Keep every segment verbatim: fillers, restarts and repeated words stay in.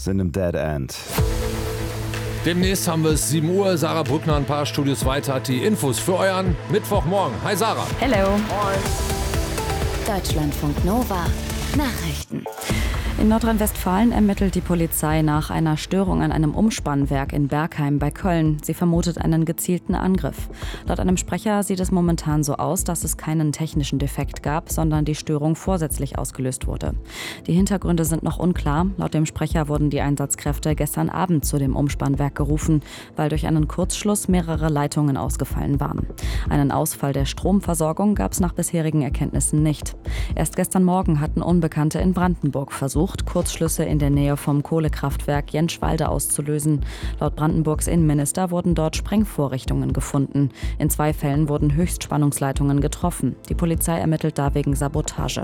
sind im Dead End. Demnächst haben wir es sieben Uhr. Sarah Brückner ein paar Studios weiter hat die Infos für euren Mittwochmorgen. Hi Sarah. Hello. Moin. Deutschlandfunk Nova. Nachrichten. In Nordrhein-Westfalen ermittelt die Polizei nach einer Störung an einem Umspannwerk in Bergheim bei Köln. Sie vermutet einen gezielten Angriff. Laut einem Sprecher sieht es momentan so aus, dass es keinen technischen Defekt gab, sondern die Störung vorsätzlich ausgelöst wurde. Die Hintergründe sind noch unklar. Laut dem Sprecher wurden die Einsatzkräfte gestern Abend zu dem Umspannwerk gerufen, weil durch einen Kurzschluss mehrere Leitungen ausgefallen waren. Einen Ausfall der Stromversorgung gab es nach bisherigen Erkenntnissen nicht. Erst gestern Morgen hatten Unbekannte in Brandenburg versucht, Kurzschlüsse in der Nähe vom Kohlekraftwerk Jentschwalde auszulösen. Laut Brandenburgs Innenminister wurden dort Sprengvorrichtungen gefunden. In zwei Fällen wurden Höchstspannungsleitungen getroffen. Die Polizei ermittelt da wegen Sabotage.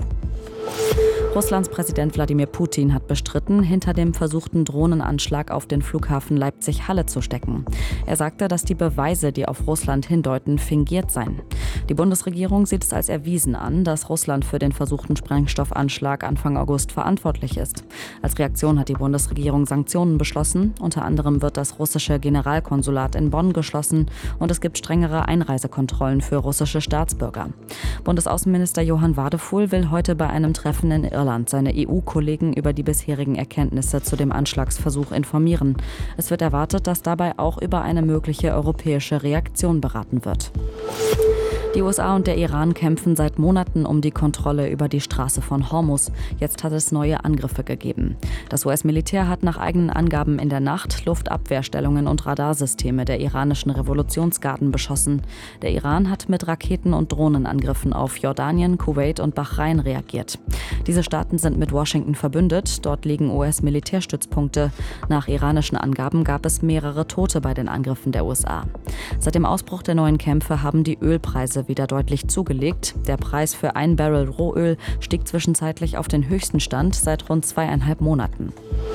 Russlands Präsident Wladimir Putin hat bestritten, hinter dem versuchten Drohnenanschlag auf den Flughafen Leipzig-Halle zu stecken. Er sagte, dass die Beweise, die auf Russland hindeuten, fingiert seien. Die Bundesregierung sieht es als erwiesen an, dass Russland für den versuchten Sprengstoffanschlag Anfang August verantwortlich ist. Als Reaktion hat die Bundesregierung Sanktionen beschlossen. Unter anderem wird das russische Generalkonsulat in Bonn geschlossen und es gibt strengere Einreisekontrollen für russische Staatsbürger. Bundesaußenminister Johann Wadefuhl will heute bei einem Treffen in Irland seine E U-Kollegen über die bisherigen Erkenntnisse zu dem Anschlagsversuch informieren. Es wird erwartet, dass dabei auch über eine mögliche europäische Reaktion beraten wird. Die U S A und der Iran kämpfen seit Monaten um die Kontrolle über die Straße von Hormuz. Jetzt hat es neue Angriffe gegeben. Das U S-Militär hat nach eigenen Angaben in der Nacht Luftabwehrstellungen und Radarsysteme der iranischen Revolutionsgarden beschossen. Der Iran hat mit Raketen- und Drohnenangriffen auf Jordanien, Kuwait und Bahrain reagiert. Diese Staaten sind mit Washington verbündet. Dort liegen U S-Militärstützpunkte. Nach iranischen Angaben gab es mehrere Tote bei den Angriffen der U S A. Seit dem Ausbruch der neuen Kämpfe haben die Ölpreise wieder deutlich zugelegt. Der Preis für ein Barrel Rohöl stieg zwischenzeitlich auf den höchsten Stand seit rund zweieinhalb Monaten.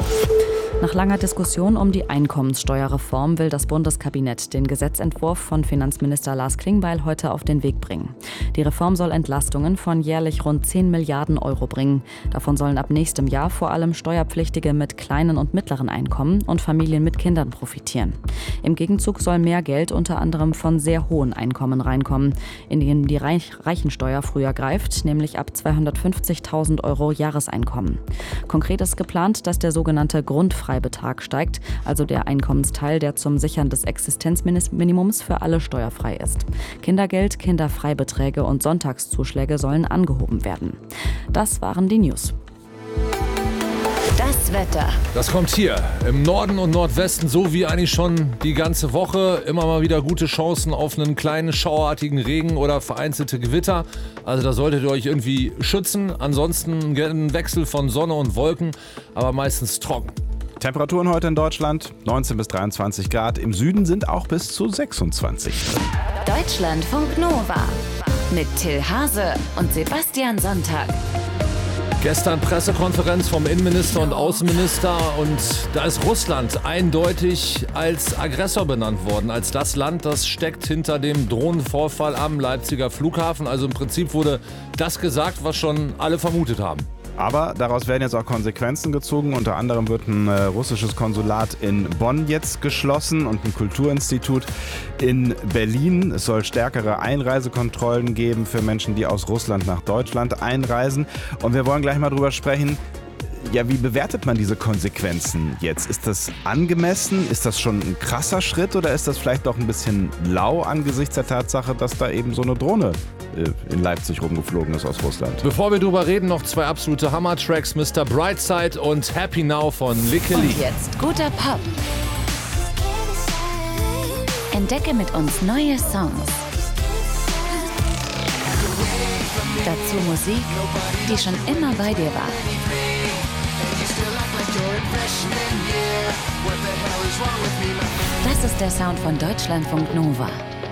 Nach langer Diskussion um die Einkommenssteuerreform will das Bundeskabinett den Gesetzentwurf von Finanzminister Lars Klingbeil heute auf den Weg bringen. Die Reform soll Entlastungen von jährlich rund zehn Milliarden Euro bringen. Davon sollen ab nächstem Jahr vor allem Steuerpflichtige mit kleinen und mittleren Einkommen und Familien mit Kindern profitieren. Im Gegenzug soll mehr Geld unter anderem von sehr hohen Einkommen reinkommen, in denen die Reich- Reichensteuer früher greift, nämlich ab zweihundertfünfzigtausend Euro Jahreseinkommen. Konkret ist geplant, dass der sogenannte Grundfreibetrag steigt, also der Einkommensteil, der zum Sichern des Existenzminimums für alle steuerfrei ist. Kindergeld, Kinderfreibeträge und Sonntagszuschläge sollen angehoben werden. Das waren die News. Das Wetter. Das kommt hier im Norden und Nordwesten, so wie eigentlich schon die ganze Woche. Immer mal wieder gute Chancen auf einen kleinen schauerartigen Regen oder vereinzelte Gewitter. Also da solltet ihr euch irgendwie schützen. Ansonsten ein Wechsel von Sonne und Wolken, aber meistens trocken. Temperaturen heute in Deutschland neunzehn bis dreiundzwanzig Grad. Im Süden sind auch bis zu sechsundzwanzig. Deutschlandfunk Nova. Mit Till Hase und Sebastian Sonntag. Gestern Pressekonferenz vom Innenminister und Außenminister und da ist Russland eindeutig als Aggressor benannt worden, als das Land, das steckt hinter dem Drohnenvorfall am Leipziger Flughafen. Also im Prinzip wurde das gesagt, was schon alle vermutet haben. Aber daraus werden jetzt auch Konsequenzen gezogen. Unter anderem wird ein äh, russisches Konsulat in Bonn jetzt geschlossen und ein Kulturinstitut in Berlin. Es soll stärkere Einreisekontrollen geben für Menschen, die aus Russland nach Deutschland einreisen. Und wir wollen gleich mal drüber sprechen. Ja, wie bewertet man diese Konsequenzen jetzt? Ist das angemessen? Ist das schon ein krasser Schritt oder ist das vielleicht doch ein bisschen lau angesichts der Tatsache, dass da eben so eine Drohne in Leipzig rumgeflogen ist aus Russland? Bevor wir drüber reden, noch zwei absolute Hammer-Tracks, Mister Brightside und Happy Now von Licky Lee. Und jetzt guter Pop. Entdecke mit uns neue Songs. Dazu Musik, die schon immer bei dir war. Das ist der Sound von Deutschlandfunk Nova.